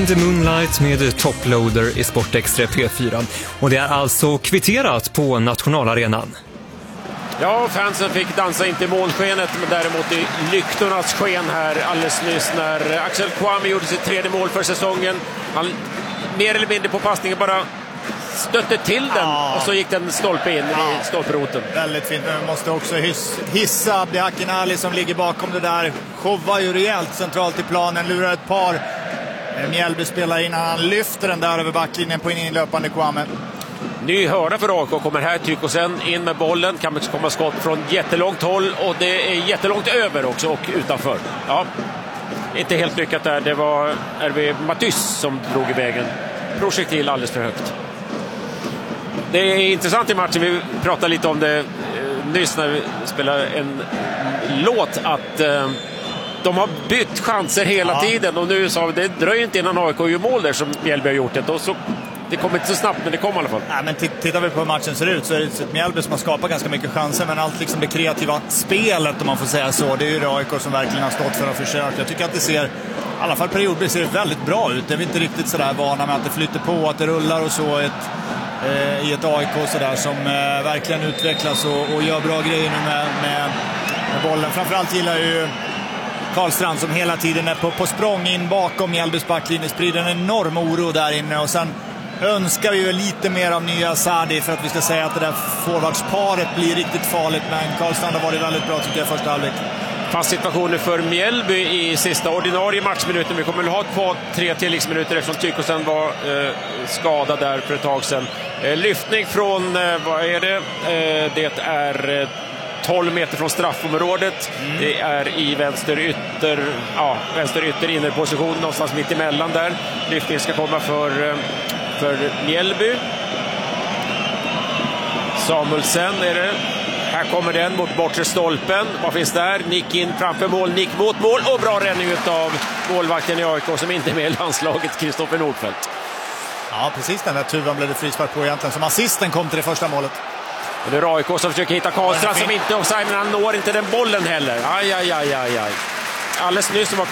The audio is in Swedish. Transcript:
In the Moonlight med Toploader i Sportextra P4. Och det är alltså kvitterat på nationalarenan. Ja, fansen fick dansa inte i månskenet, men däremot i lyktornas sken här alldeles nyss när Axel Kwame gjorde sitt 3:e mål för säsongen. Han mer eller mindre på passningen bara stötte till den och så gick den stolpe in i stolproten. Väldigt fint, men vi måste också hissa Abdi Hakinali som ligger bakom det där. Showar ju rejält centralt i planen, lurar ett par Mjällby spelar innan han lyfter den där över backlinjen på inlöpande Kwame. Ny hörna för AIK, kommer här Tyko sen in med bollen, kan komma skott från jättelångt håll och det är jättelångt över också och utanför. Ja, inte helt lyckat där, det var RV Matys som drog i vägen. Projektil alldeles för högt. Det är intressant i matchen, vi pratade lite om det nyss när vi spelade en låt att de har bytt chanser hela tiden och nu sa vi det dröjer inte innan AIK gör mål där som Mjällby har gjort det och så det kommer inte så snabbt, men det kommer i alla fall. Ja, men tittar vi på hur matchen ser ut så är det ett Mjällby som har skapat ganska mycket chanser, men allt liksom det kreativa spelet, om man får säga så, det är ju AIK som verkligen har stått för att försöka. Jag tycker att det ser, i alla fall periodvis ser det väldigt bra ut. Det är inte riktigt sådär vana med att det flyter på, att det rullar och så i ett AIK sådär som verkligen utvecklas och gör bra grejer nu med bollen. Framförallt gillar ju Karlstrand som hela tiden är på språng in bakom Mjällbys backlinje, sprider en enorm oro där inne och sen önskar vi ju lite mer av nya Sadi för att vi ska säga att det där forwardsparet blir riktigt farligt, men Karlstrand har varit väldigt bra tycker jag första halvlek. Fast situationer för Mjällby i sista ordinarie matchminuten. Vi kommer att ha ett par 3 tilläggsminuter eftersom Tykosen var skadad där för ett tag sedan. Lyftning från, vad är det? Det är 12 meter från straffområdet. Det är i vänster ytter innerposition någonstans mitt emellan där. Lyftning ska komma för Mjällby. Samuelsen är det. Här kommer den mot bortre stolpen. Vad finns där? Nick in framför mål, nick mot mål och bra räddning av målvakten i AIK som inte är med i landslaget, Kristoffer Nordfeldt. Ja, precis den där tuvan blev det frispark på egentligen som assisten kom till det första målet. Och det är AIK som försöker hitta Karlstrand som inte offside, men han når inte den bollen heller. Aj. Alldeles nyss var